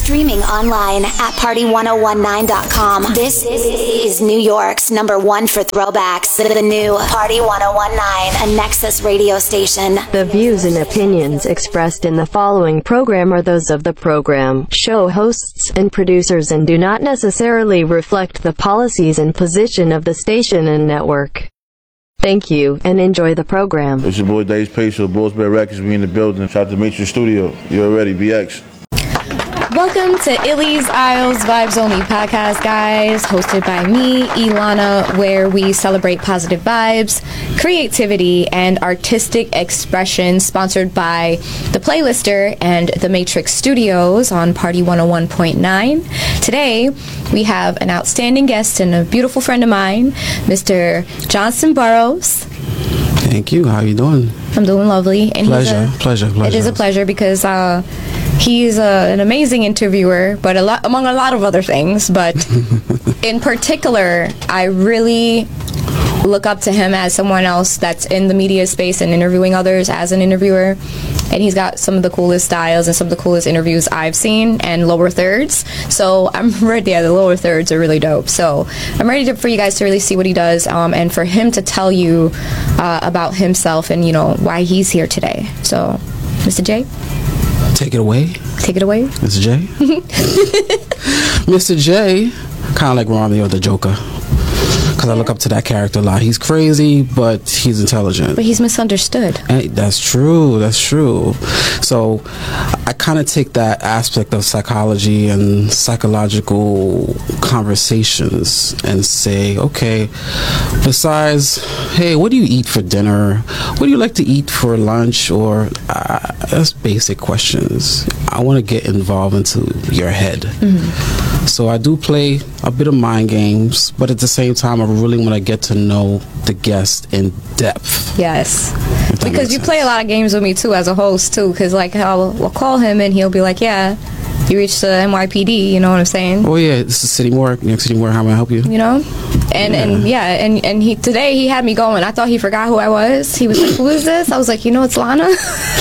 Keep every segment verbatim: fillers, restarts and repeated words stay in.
Streaming online at party one oh one nine dot com. This is New York's number one for throwbacks. The new Party one oh one nine, a Nexus radio station. The views and opinions expressed in the following program are those of the program, show hosts, and producers and do not necessarily reflect the policies and position of the station and network. Thank you, and enjoy the program. It's your boy Dave Pace of Bulls Bear Records. We in the building. Shout out to Matrix Studio. You already, B X. Welcome to Illy's Isles Vibes Only podcast, guys, hosted by me, Ilana, where we celebrate positive vibes, creativity, and artistic expression, sponsored by The Playlister and The Matrix Studios on Party one oh one point nine. Today, we have an outstanding guest and a beautiful friend of mine, Mister Johnson Burroughs. Thank you. How you doing? I'm doing lovely. And pleasure, he's a, pleasure, pleasure. It is a pleasure because uh, he's a, an amazing interviewer, but a lot among a lot of other things. But in particular, I really look up to him as someone else that's in the media space and interviewing others as an interviewer. And he's got some of the coolest styles and some of the coolest interviews I've seen, and lower thirds. So I'm ready. Yeah, the lower thirds are really dope. So I'm ready to, for you guys to really see what he does, um, and for him to tell you uh, about himself and, you know, why he's here today. So, Mister J? Take it away. Take it away. Mister J? Mister J, kind of like Romeo the Joker. Because I look up to that character a lot. He's crazy, but he's intelligent. But he's misunderstood. Hey, that's true. That's true. So I kind of take that aspect of psychology and psychological conversations and say, okay, besides, hey, what do you eat for dinner? What do you like to eat for lunch? Or uh, that's basic questions. I want to get involved into your head. Mm-hmm. So I do play a bit of mind games, but at the same time, I really want to get to know the guest in depth. Yes. Because you sense. play a lot of games with me, too, as a host, too. Because, like, I'll, I'll call him, and he'll be like, yeah, you reached the N Y P D, you know what I'm saying? Oh, yeah, this is City Moore, New York City Moore, how may I help you? You know? And, yeah. and yeah, and, and he today he had me going. I thought he forgot who I was. He was like, who is this? I was like, you know, it's Lana.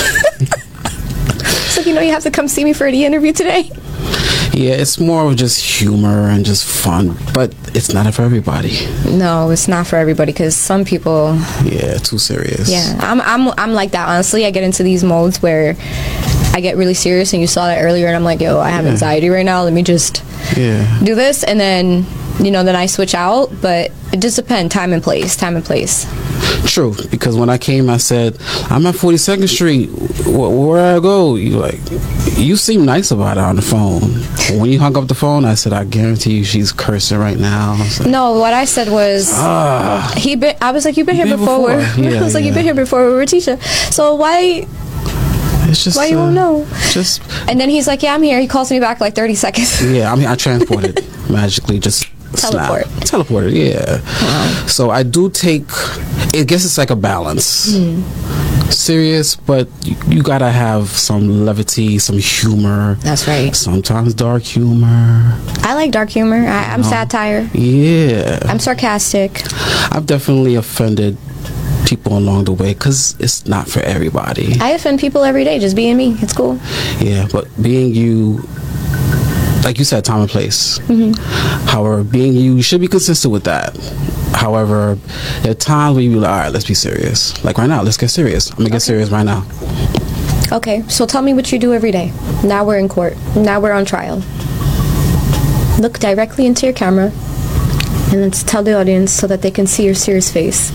So, you know, you have to come see me for the interview today. Yeah, it's more of just humor and just fun, but it's not for everybody. No, it's not for everybody because some people. Yeah, too serious. Yeah, I'm, I'm, I'm like that. Honestly, I get into these modes where I get really serious, and you saw that earlier, and I'm like, yo, I have yeah. anxiety right now. Let me just yeah. do this, and then you know, then I switch out. But it just depends, time and place, time and place. True, because when I came, I said, I'm at forty-second Street. Where, where I go? You like, you seem nice about it on the phone. When you hung up the phone, I said, I guarantee you she's cursing right now. I like, no, what I said was, uh, he. Been, I was like, you've been here been before. before. Yeah, I was like, yeah. you've been here before. We were teacher. So why? It's just, why you uh, won't know? Just. And then he's like, yeah, I'm here. He calls me back like thirty seconds. Yeah, I mean, I transported magically. Just. Teleport. Snap. Teleported, yeah. Wow. So I do take, I guess it's like a balance. Mm. Serious, but you, you gotta have some levity, some humor. That's right. Sometimes dark humor. I like dark humor. I, I'm no. satire. Yeah. I'm sarcastic. I've definitely offended people along the way because it's not for everybody. I offend people every day, just being me. It's cool. Yeah, but being you, like you said, time and place. Mm-hmm. However, being you, you should be consistent with that. However, there are times where you be like, all right, let's be serious. Like right now, let's get serious. I'm going to get okay. serious right now. Okay, so tell me what you do every day. Now we're in court. Now we're on trial. Look directly into your camera and let's tell the audience so that they can see your serious face.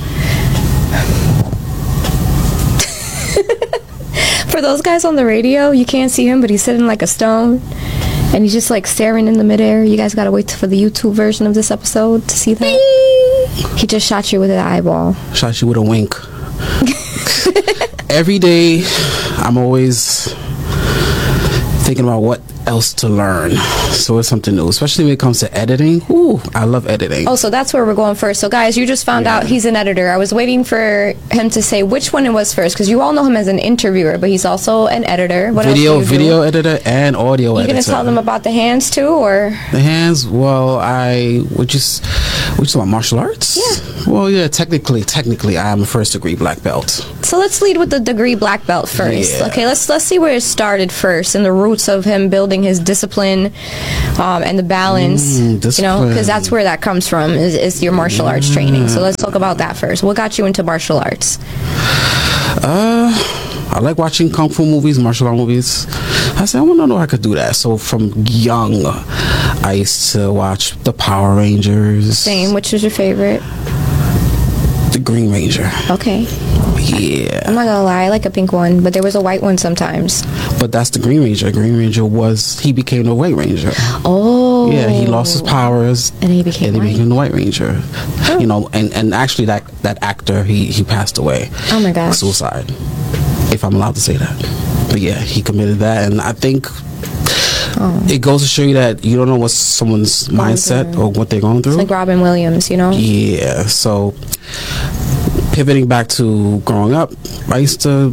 For those guys on the radio, you can't see him, but he's sitting like a stone. And he's just like staring in the midair. You guys gotta wait for the YouTube version of this episode to see that. Bing! He just shot you with an eyeball. Shot you with a wink. Every day, I'm always thinking about what else to learn. So it's something new, especially when it comes to editing. Ooh, I love editing. Oh, so that's where we're going first. So guys, you just found yeah. out he's an editor. I was waiting for him to say which one it was first, because you all know him as an interviewer, but he's also an editor. What video, else do you video do? editor and audio you editor. You gonna tell them about the hands too, or the hands? Well, I would just, which is about martial arts. Yeah. Well, yeah. Technically, technically, I am a first degree black belt. So let's lead with the degree black belt first. Yeah. Okay, let's let's see where it started first and the roots of him building building his discipline um, and the balance, Mm, you know, because that's where that comes from, is, is your martial arts training. So let's talk about that first. What got you into martial arts? Uh, I like watching kung fu movies, martial art movies. I said, I want to know if I could do that. So from young, I used to watch the Power Rangers. Same. Which was your favorite? The Green Ranger. Okay. Yeah. I'm not gonna lie, I like a pink one, but there was a white one sometimes. But that's the Green Ranger. Green Ranger was, he became the White Ranger. Oh. Yeah, he lost his powers. And he became and he white. became the White Ranger. Oh. You know, and, and actually that, that actor, he, he passed away. Oh my gosh. Suicide. If I'm allowed to say that. But yeah, he committed that. And I think oh. it goes to show you that you don't know what someone's going mindset through. Or what they're going through. It's like Robin Williams, you know? Yeah. So pivoting back to growing up, I used to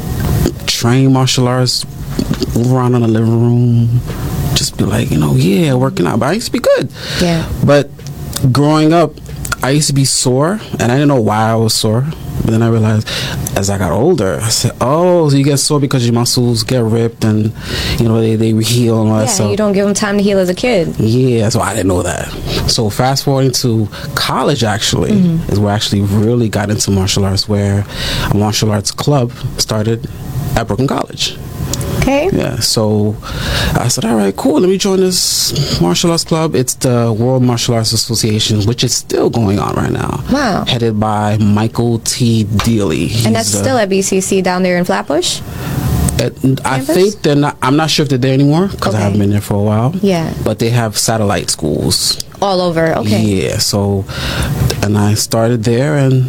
train martial arts, move around in the living room, just be like, you know, yeah, working out. But I used to be good. Yeah. But growing up, I used to be sore, and I didn't know why I was sore. But then I realized, as I got older, I said, oh, so you get sore because your muscles get ripped and, you know, they, they heal and all yeah, that stuff. You don't give them time to heal as a kid. Yeah, so I didn't know that. So fast forwarding to college, actually, mm-hmm. is where I actually really got into martial arts, where a martial arts club started at Brooklyn College. Okay. Yeah, so I said, all right, cool, let me join this martial arts club. It's the World Martial Arts Association, which is still going on right now. Wow. Headed by Michael T. Dealey. He's and that's still at B C C down there in Flatbush? At, I think they're not, I'm not sure if they're there anymore, because okay. I haven't been there for a while. Yeah. But they have satellite schools. All over, okay. Yeah, so, and I started there, and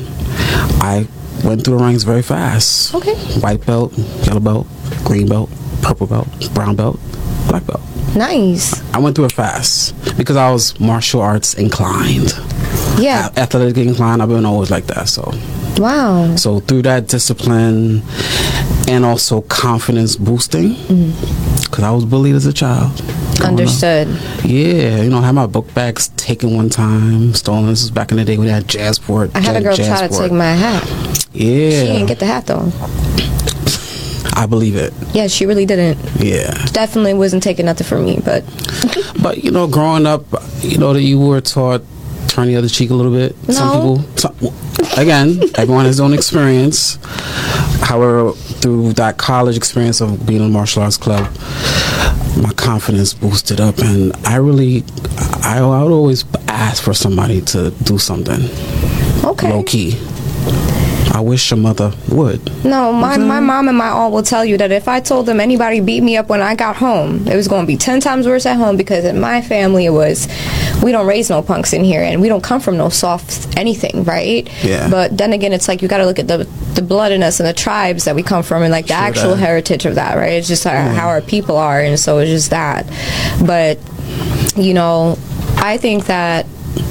I went through the ranks very fast. Okay. White belt, yellow belt, green belt, purple belt, brown belt, black belt. Nice. I went through it fast because I was martial arts inclined. Yeah. A- athletic inclined. I've been always like that. So. Wow. So through that discipline and also confidence boosting, because mm-hmm. I was bullied as a child. Understood. Up. Yeah, you know, I had my book bags taken one time, stolen. This was back in the day when they had Jazzport. I had a girl try to take my hat. Yeah. She didn't get the hat though. I believe it. Yeah, she really didn't. Yeah. Definitely wasn't taking nothing from me, but. But, you know, growing up, you know, that you were taught turn the other cheek a little bit. No. Some people, some, again, everyone has their own experience. However, through that college experience of being in a martial arts club, my confidence boosted up, and I really, I, I would always ask for somebody to do something. Okay. Low key. I wish your mother would. No, my, my mom and my aunt will tell you that if I told them anybody beat me up when I got home, it was going to be ten times worse at home, because in my family it was, we don't raise no punks in here, and we don't come from no soft anything, right? Yeah. But then again, it's like you got to look at the the blood in us and the tribes that we come from, and like the sure actual that. heritage of that, right? It's just how, mm. how our people are, and so it's just that. But, you know, I think that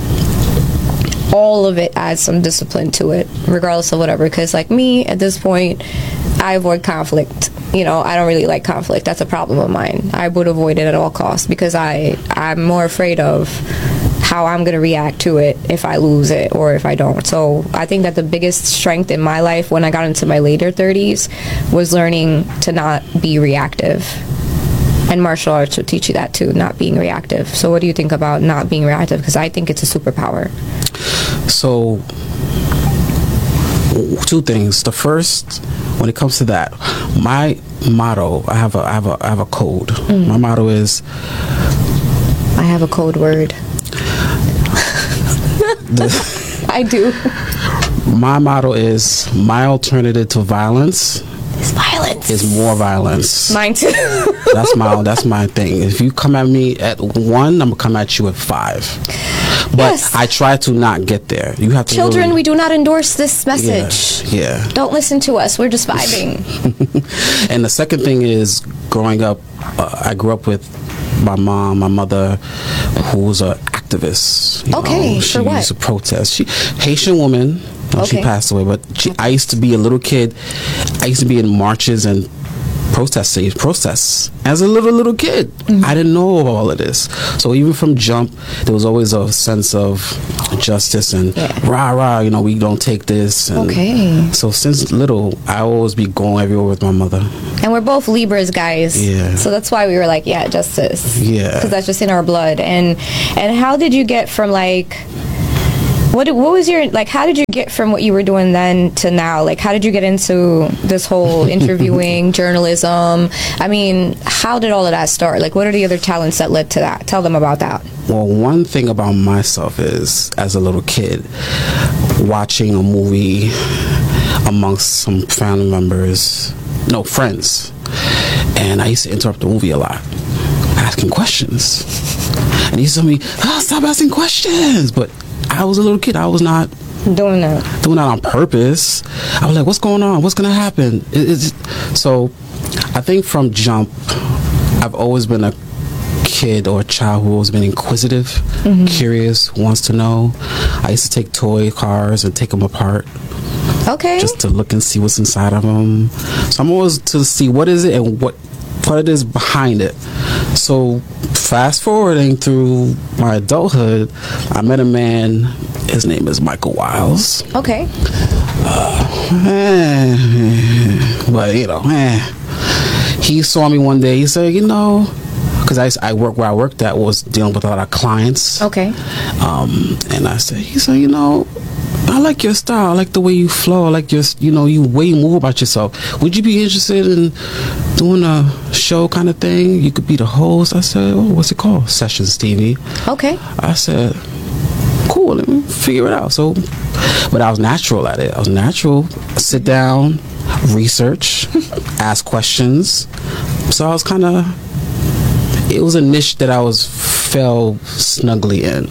all of it adds some discipline to it, regardless of whatever. Because like me, at this point, I avoid conflict. You know, I don't really like conflict. That's a problem of mine. I would avoid it at all costs, because I, I'm more afraid of how I'm going to react to it if I lose it or if I don't. So I think that the biggest strength in my life when I got into my later thirties was learning to not be reactive. And martial arts will teach you that too, not being reactive. So what do you think about not being reactive? Because I think it's a superpower. So, two things. The first, when it comes to that, my motto, I have a, I have a, I have a code. Mm. My motto is, I have a code word. the, I do. My motto is, my alternative to violence is violence. Is more violence. Mine too. That's my that's my thing. If you come at me at one, I'm gonna come at you at five. But yes. I try to not get there. You have to. Children, really, we do not endorse this message. Yeah. yeah. Don't listen to us. We're just vibing. And the second thing is, growing up, uh, I grew up with my mom, my mother, who was an activist. You okay, know, she for what? used to protest. She Haitian woman. Well, okay. She passed away, but she, I used to be a little kid. I used to be in marches and process stage process as a little little kid. Mm-hmm. I didn't know all of this, so even from jump there was always a sense of justice and yeah. rah rah, you know, we don't take this. And okay. So since little I always be going everywhere with my mother. And we're both Libras, guys. Yeah. So that's why we were like, yeah, justice. Yeah. Because that's just in our blood. And and how did you get from like What what was your, like, how did you get from what you were doing then to now? Like, how did you get into this whole interviewing, journalism? I mean, how did all of that start? Like, what are the other talents that led to that? Tell them about that. Well, one thing about myself is, as a little kid, watching a movie amongst some family members, no, friends, and I used to interrupt the movie a lot, asking questions. And he used to tell me, oh, stop asking questions. But I was a little kid. I was not doing that doing that on purpose. I was like, what's going on? What's going to happen? It, it's, so I think from jump, I've always been a kid or a child who has been inquisitive, mm-hmm. curious, wants to know. I used to take toy cars and take them apart. Okay. Just to look and see what's inside of them. So I'm always to see what is it and what what it is behind it. So fast forwarding through my adulthood, I met a man. His name is Michael Wiles. Okay. Uh, eh, but you know, eh. He saw me one day. He said, you know, because I, I work where I worked at was dealing with a lot of clients. Okay. Um, and I said, he said, you know, I like your style. I like the way you flow. I like your, you know, you way you move about yourself. Would you be interested in doing a show kind of thing? You could be the host. I said, oh, what's it called? Sessions T V. Okay. I said, cool, let me figure it out. So, but I was natural at it. I was natural. Sit down, research, ask questions. So I was kind of, it was a niche that I was fell snugly in.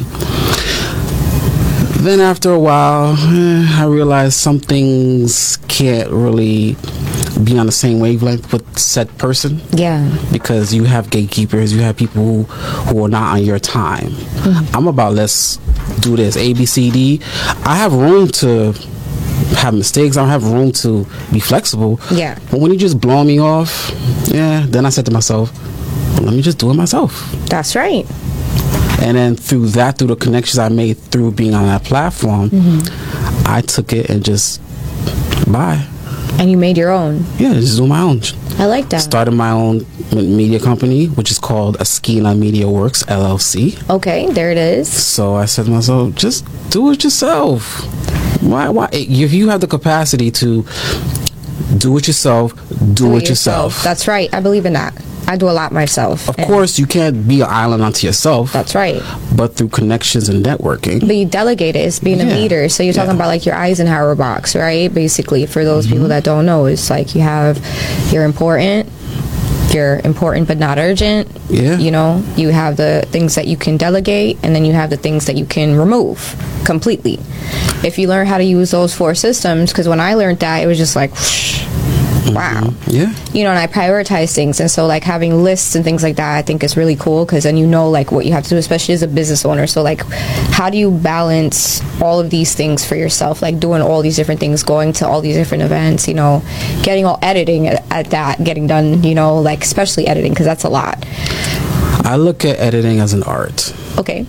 Then after a while, eh, I realized some things can't really be on the same wavelength with said person. Yeah. Because you have gatekeepers, you have people who, who are not on your time. Mm-hmm. I'm about, let's do this, A, B, C, D. I have room to have mistakes. I don't have room to be flexible. Yeah. But when you just blow me off, yeah, then I said to myself, well, let me just do it myself. That's right. And then through that, through the connections I made through being on that platform, mm-hmm. I took it and just, bye. And you made your own. Yeah, just do my own. I like that. Started my own media company, which is called Askina Media Works, L L C. Okay, there it is. So I said to myself, just do it yourself. Why? Why? If you have the capacity to do it yourself, do, do it, it yourself. yourself. That's right. I believe in that. I do a lot myself. Of course, you can't be an island unto yourself. That's right. But through connections and networking. But you delegate it. It's being yeah. a leader. So you're talking yeah. about like your Eisenhower box, right? Basically, for those mm-hmm. people that don't know, it's like you have, you're important, you're important but not urgent. Yeah. You know, you have the things that you can delegate, and then you have the things that you can remove completely. If you learn how to use those four systems, because when I learned that, it was just like, whoosh, wow. Mm-hmm. Yeah. You know, and I prioritize things. And so, like, having lists and things like that, I think is really cool, because then you know, like, what you have to do, especially as a business owner. So, like, how do you balance all of these things for yourself? Like, doing all these different things, going to all these different events, you know, getting all editing at, at that, getting done, you know, like, especially editing, because that's a lot. I look at editing as an art. Okay.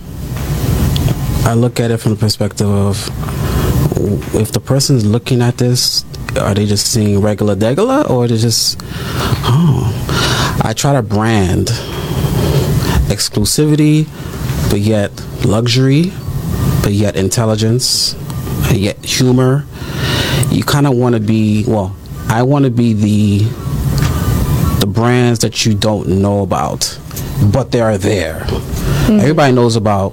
I look at it from the perspective of, if the person's looking at this, are they just seeing regular degular, or are they just, oh, I try to brand exclusivity, but yet luxury, but yet intelligence, but yet humor. You kind of want to be, well, I want to be the the brands that you don't know about, but they are there. Mm-hmm. Everybody knows about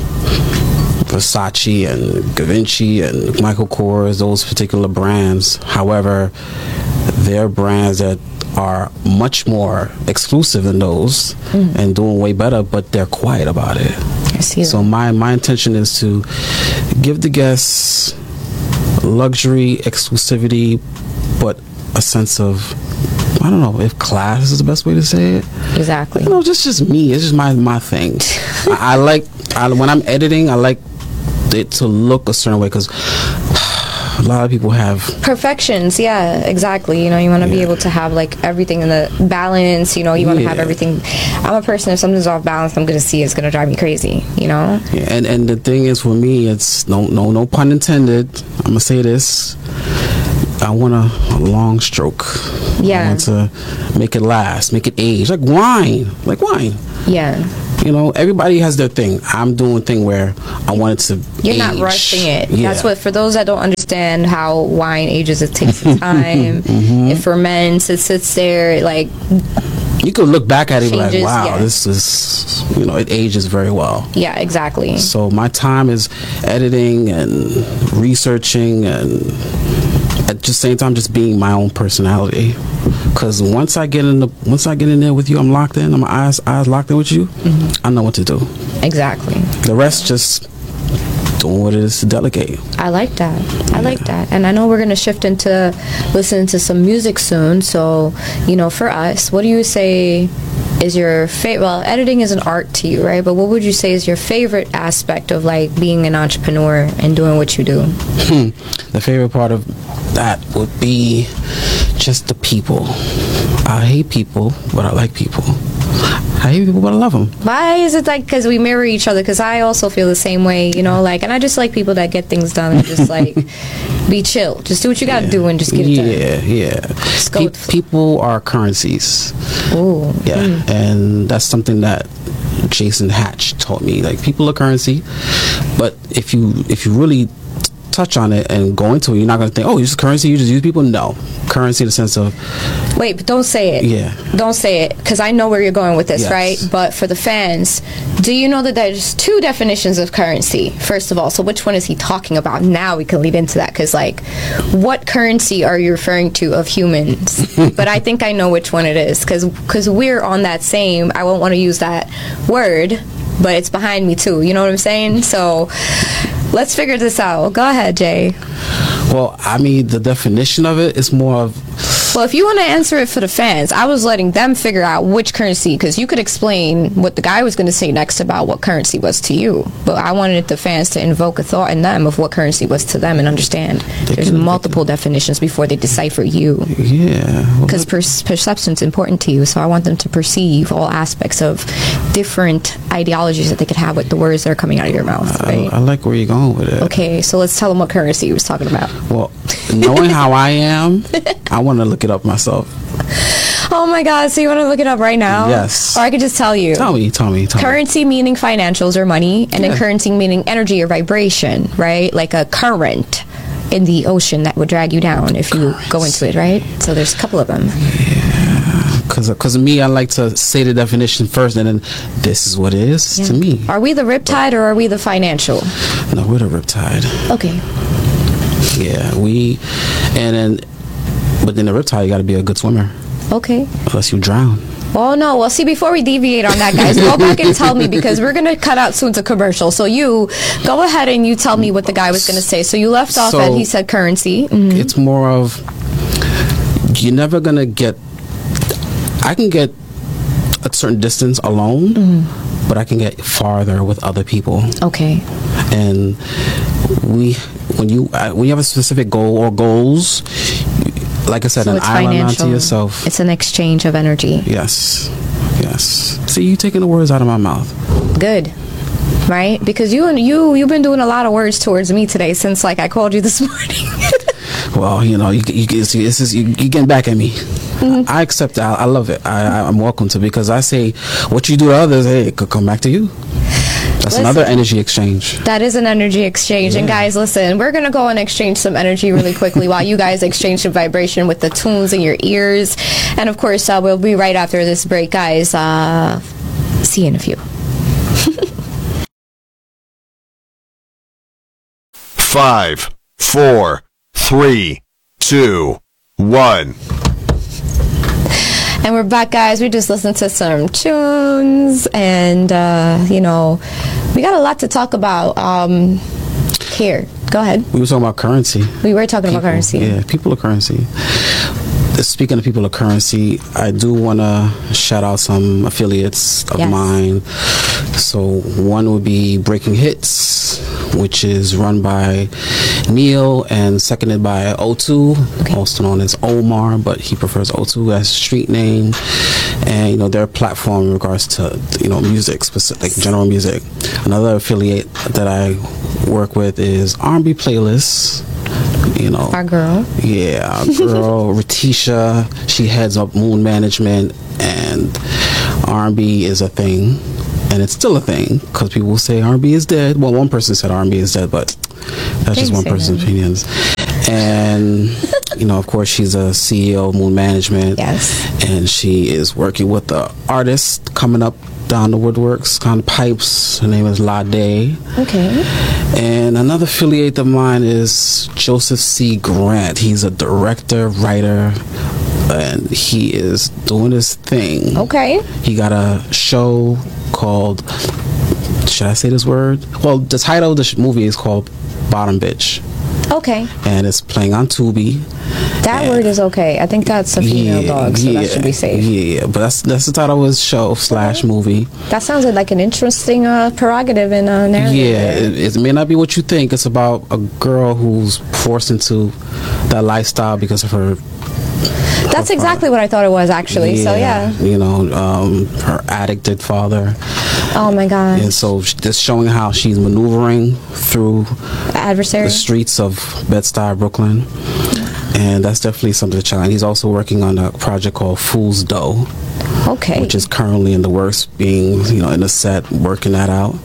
Versace and Givenchy and Michael Kors, those particular brands. However, they're brands that are much more exclusive than those mm. and doing way better, but they're quiet about it. I see so that. my my intention is to give the guests luxury, exclusivity, but a sense of, I don't know if class is the best way to say it. Exactly. You know, just just me. It's just my my thing. I, I like I, when I'm editing, I like it to look a certain way, because lot of people have perfections. Yeah, exactly. You know, you want to Yeah. be able to have like everything in the balance. You know, you want to have Yeah. everything. I'm a person, if something's off balance, I'm gonna see it's gonna drive me crazy. You know. Yeah, and and the thing is, for me, it's no no no pun intended. I'm gonna say this. I want a, a long stroke. Yeah. I want to make it last, make it age, like wine, like wine. Yeah. You know, everybody has their thing. I'm doing a thing where I want it to. You're age. not rushing it. Yeah. That's what, for those that don't understand how wine ages, it takes its time. Mm-hmm. It ferments. It sits there. Like, You could look back at it and be like, Changes, wow, yeah. this is, you know, it ages very well. yeah, exactly. So my time is editing and researching and at the same time just being my own personality. Because once I get in the once I get in there with you, I'm locked in. I'm my eyes eyes locked in with you. Mm-hmm. I know what to do. Exactly. The rest just doing what it is to delegate. I like that. I like that. And I know we're going to shift into listening to some music soon. So, you know, for us, what do you say is your favorite? Well, editing is an art to you, right? But what would you say is your favorite aspect of like being an entrepreneur and doing what you do? The favorite part of that would be just the people. I hate people, but I like people. I hate people, but I love them. Why is it like, because we mirror each other? Because I also feel the same way, you know, like, and I just like people that get things done and just like be chill. Just do what you got to do and just get it done. Yeah, yeah. go Pe- with the flow. people are currencies. Ooh. Yeah, and that's something that Jason Hatch taught me. Like, people are currency, but if you if you really touch on it and go into it, you're not going to think, oh, you just currency, you just use people. No, currency in the sense of, Wait, but don't say it. Yeah. Don't say it, because I know where you're going with this, Yes. right? But for the fans, do you know that there's two definitions of currency, first of all? So which one is he talking about? Now we can lead into that, because, like, what currency are you referring to of humans? But I think I know which one it is, because because we're on that same, I won't want to use that word, but it's behind me too. You know what I'm saying? So let's figure this out. Go ahead, Jay. well, I mean, the definition of it is more of, Well, if you want to answer it for the fans, I was letting them figure out which currency, because you could explain what the guy was going to say next about what currency was to you. But I wanted the fans to invoke a thought in them of what currency was to them and understand there's can- multiple definitions before they decipher you. yeah. well, Because per- perception is important to you, so I want them to perceive all aspects of different ideologies that they could have with the words that are coming out of your mouth, I, right? I like where you're going with it. Okay, so let's tell them what currency he was talking about. Well, knowing how I am, I want to look it up myself. Oh my God, so you want to look it up right now? Yes. Or I could just tell you. Tell me, tell me, tell me. Currency meaning financials or money, and then Yeah. currency meaning energy or vibration, right? Like a current in the ocean that would drag you down if you go into it, right? So there's a couple of them. Because because of me, I like to say the definition first, and then this is what it is to me. Are we the riptide or are we the financial? No, we're the riptide. Okay. Yeah, we, and then, but then the riptide, you got to be a good swimmer, Okay. unless you drown. Oh no. Well, see, before we deviate on that, guys, go back and tell me, because we're gonna cut out soon to commercial. So you go ahead and you tell me what the guy was gonna say. So you left off So- at he said currency. Mhm. It's more of, you're never gonna get. I can get a certain distance alone, Mm-hmm. but I can get farther with other people. Okay. And we, when you uh, when you have a specific goal or goals, like I said, So an it's island financial. unto yourself. It's an exchange of energy. Yes, yes. See, you taking the words out of my mouth. Good. Right? Because you and you you've been doing a lot of words towards me today since like I called you this morning. Well, you know, you you you see, this is you, you getting back at me. Mm-hmm. I accept it. I, I love it. I, I- I'm welcome to, because I say what you do to others, hey, it could come back to you. That's Listen. another energy exchange. That is an energy exchange. And Yeah. guys, listen, we're going to go and exchange some energy really quickly while you guys exchange some vibration with the tunes in your ears. And of course, uh, we'll be right after this break, guys. Uh, see you in a few. Five, four, three, two, one. And we're back, guys. We just listened to some tunes, and uh, you know, we got a lot to talk about um, here. Go ahead. We were talking about currency. We were talking about People, currency. Yeah, people are currency. speaking of people of currency, I do want to shout out some affiliates of Yes. mine. So one would be Breaking Hits, which is run by Neil and seconded by O two, also known as Omar, but he prefers O two as street name. And you know, their platform in regards to, you know, music, specific, like general music. Another affiliate that I work with is R and B Playlists. You know, Our girl. yeah, our girl Ratisha. She heads up Moon Management, and R and B is a thing, and it's still a thing because people say R and B is dead. Well, one person said R and B is dead, but that's just Thanks, one person's Amen. opinions. And you know, of course, she's a C E O of Moon Management. Yes. And she is working with the artist coming up down the woodworks, kind of pipes. Her name is Lade. Okay. And another affiliate of mine is Joseph C. Grant. He's a director, writer, and he is doing his thing. Okay. He got a show called, should I say this word? Well, the title of the sh- movie is called Bottom Bitch. Okay. And it's playing on Tubi. That And- word is okay. I think that's a female Yeah, dog, so yeah, that should be safe. Yeah, but that's that's the title of his show slash movie. That sounds like an interesting uh, prerogative in uh, narrative. Yeah, it, it may not be what you think. It's about a girl who's forced into that lifestyle because of her. That's exactly what I thought it was, actually. So, yeah. You know, um, her addicted father. Oh, my God. And so sh- just showing how she's maneuvering through Adversary. the streets of Bed-Stuy, Brooklyn. And that's definitely something to challenge. He's also working on a project called Fool's Dough, Okay. which is currently in the works, being, you know, in the set, working that out.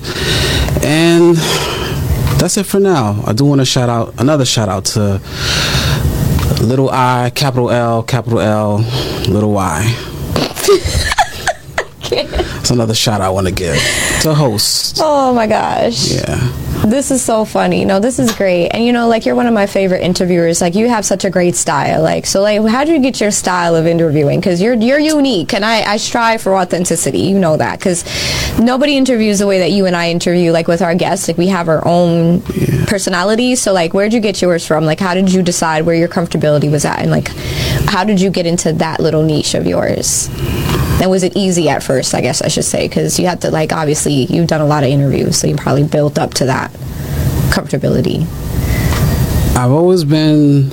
And that's it for now. I do want to shout out, another shout out to Little I, capital L, capital L, little Y. It's another shout I want to give to host. Oh, my gosh. Yeah. This is so funny. No, this is great. And you know, like, you're one of my favorite interviewers. Like, you have such a great style. Like, so like, how do you get your style of interviewing? Because you're you're unique, and I, I strive for authenticity. You know that, because nobody interviews the way that you and I interview. Like, with our guests, like, we have our own Yeah. personalities. So like, where'd you get yours from? Like, how did you decide where your comfortability was at, and like, how did you get into that little niche of yours? And was it easy at first, I guess I should say, because you had to, like, obviously, you've done a lot of interviews, so you probably built up to that comfortability. I've always been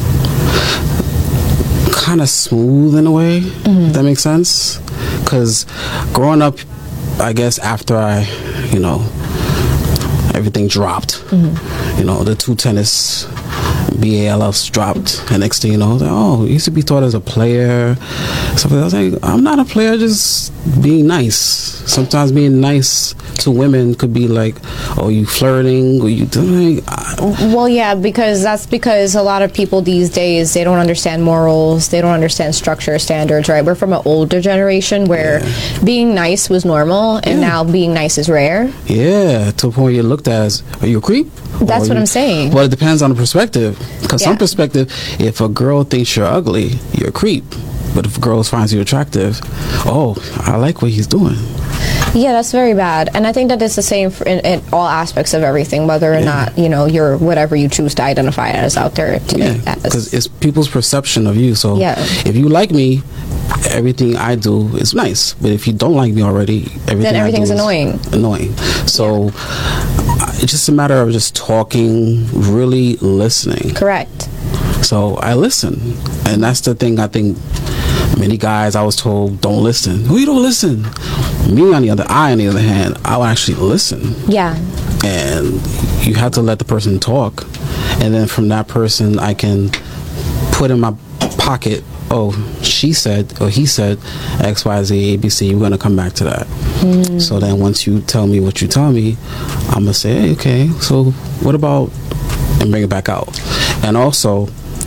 kind of smooth in a way, if that makes sense. Because growing up, I guess after I, you know, everything dropped, you know, the two tennis B A L Fs dropped, and next thing you know, I was like, oh, you used to be thought as a player. So I was like, I'm not a player, just being nice. Sometimes being nice to women could be like, oh, you flirting, or you doing. Well, yeah, because that's because a lot of people these days, they don't understand morals, they don't understand structure, standards, right? We're from an older generation where Yeah. being nice was normal, and Yeah. now being nice is rare. Yeah, to a point you're looked at as, are you a creep? That's Or what you- I'm saying. Well, it depends on the perspective. Because Yeah. some perspective, if a girl thinks you're ugly, you're a creep. But if a girl finds you attractive, oh, I like what he's doing. Yeah, that's very bad. And I think that it's the same for in, in all aspects of everything, whether or not, you know, you're whatever you choose to identify as out there today. Yeah, as. because it's people's perception of you. So Yeah. if you like me, everything I do is nice. But if you don't like me already, everything Then I everything's do is annoying. Annoying. So uh, it's just a matter of just talking, really listening. Correct. So I listen, and that's the thing. I think many guys I was told don't listen. Who you don't listen? Me on the other, I on the other hand, I will actually listen, Yeah. and you have to let the person talk, and then from that person I can put in my pocket. Oh, she said, or he said, X, Y, Z, A, B, C. We're gonna come back to that. Mm. So then once you tell me what you tell me, I'm gonna say, hey, okay. So what about, and bring it back out, and also.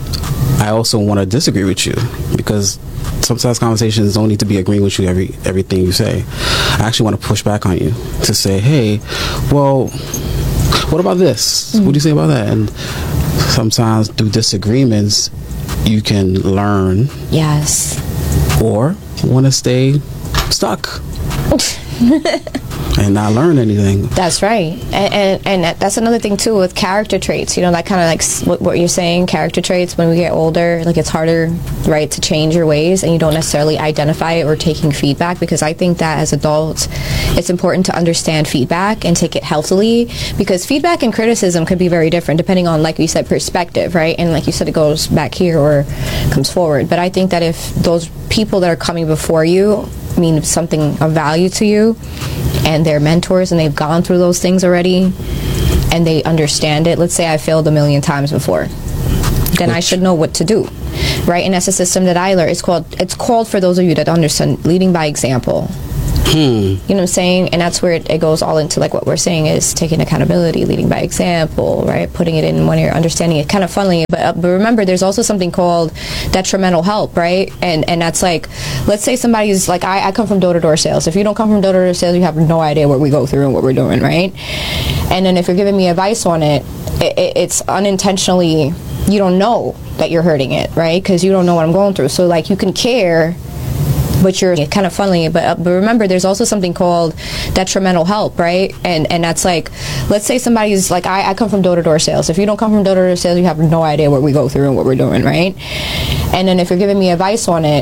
I also want to disagree with you, because sometimes conversations don't need to be agreeing with you every everything you say. I actually want to push back on you to say, hey, well, what about this? What do you say about that? And sometimes through disagreements, you can learn, Yes. or want to stay stuck. and not learn anything. That's right. And, and and that's another thing too with character traits. You know, that kind of like s- what, what you're saying, character traits. When we get older, like it's harder, right, to change your ways, and you don't necessarily identify it or taking feedback, because I think that as adults it's important to understand feedback and take it healthily, because feedback and criticism could be very different depending on, like you said, perspective, right? And like you said, it goes back here or comes forward. But I think that if those people that are coming before you mean something of value to you, and they're mentors and they've gone through those things already and they understand it. Let's say I failed a million times before, then I should know what to do, right? And that's a system that I learned. It's called, it's called, for those of you that understand, leading by example. Hmm. You know what I'm saying? And that's where it, it goes all into, like what we're saying is taking accountability, leading by example, right? Putting it in when you're understanding it, kind of funneling it. But, uh, but remember, there's also something called detrimental help, right? And and that's like, let's say somebody's like, I, I come from door-to-door sales. If you don't come from door-to-door sales, you have no idea what we go through and what we're doing, right? And then if you're giving me advice on it, it, it it's unintentionally, you don't know that you're hurting it, right? Because you don't know what I'm going through. So like you can care, but you're kind of funneling it. But, uh, but remember, there's also something called detrimental help, right? And and that's like, let's say somebody's like, I, I come from door-to-door sales. If you don't come from door-to-door sales, you have no idea what we go through and what we're doing, right? And then if you're giving me advice on it,